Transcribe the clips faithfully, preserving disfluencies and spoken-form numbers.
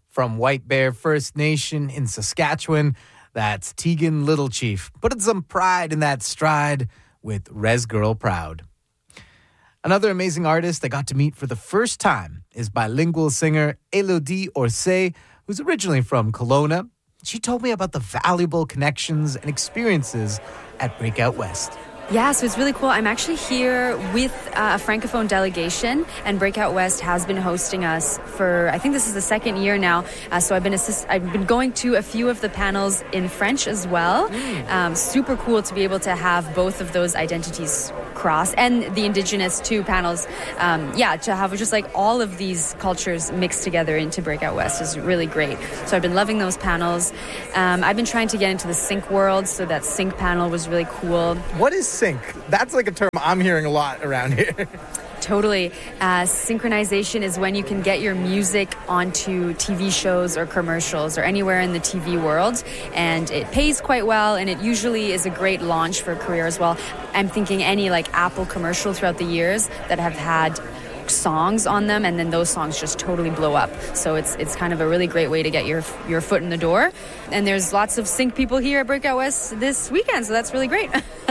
From White Bear First Nation in Saskatchewan, that's Tegan Little Chief, putting some pride in that stride with Res Girl Proud. Another amazing artist I got to meet for the first time is bilingual singer Elodie Orsay, who's originally from Kelowna. She told me about the valuable connections and experiences at Breakout West. Yeah, so it's really cool. I'm actually here with uh, a Francophone delegation, and Breakout West has been hosting us for, I think this is the second year now. Uh, so I've been assist- I've been going to a few of the panels in French as well. Mm. Um, super cool to be able to have both of those identities cross, and the Indigenous two panels. Um, yeah, to have just like all of these cultures mixed together into Breakout West is really great. So I've been loving those panels. Um, I've been trying to get into the sync world, so that sync panel was really cool. What is sync? That's like a term I'm hearing a lot around here. Totally. Uh, synchronization is when you can get your music onto T V shows or commercials or anywhere in the T V world, and it pays quite well, and it usually is a great launch for a career as well. I'm thinking any like Apple commercial throughout the years that have had songs on them, and then those songs just totally blow up. So it's it's kind of a really great way to get your your foot in the door. And there's lots of sync people here at Breakout West this weekend, so that's really great.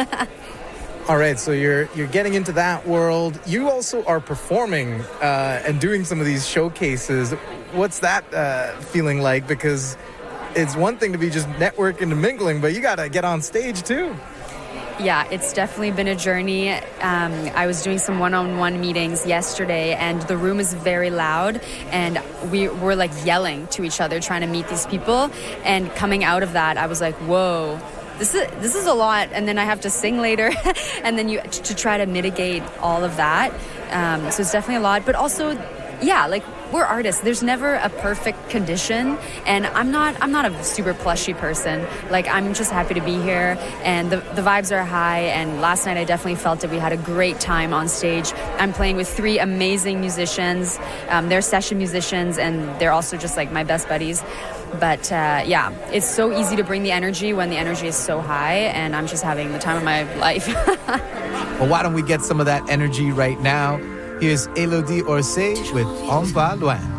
All right, so you're you're getting into that world. You also are performing uh, and doing some of these showcases. What's that uh, feeling like? Because it's one thing to be just networking and mingling, but you got to get on stage too. Yeah, it's definitely been a journey. Um, I was doing some one-on-one meetings yesterday, and the room is very loud, and we were like yelling to each other trying to meet these people. And coming out of that, I was like, whoa. This is this is a lot, and then I have to sing later, and then you to try to mitigate all of that. Um, so it's definitely a lot, but also, yeah, like we're artists. There's never a perfect condition, and I'm not I'm not a super plushy person. Like I'm just happy to be here, and the the vibes are high. And last night I definitely felt that we had a great time on stage. I'm playing with three amazing musicians. Um, they're session musicians, and they're also just like my best buddies. But uh, yeah, it's so easy to bring the energy when the energy is so high, and I'm just having the time of my life. Well, why don't we get some of that energy right now? Here's Elodie Orsay with On Va Loin.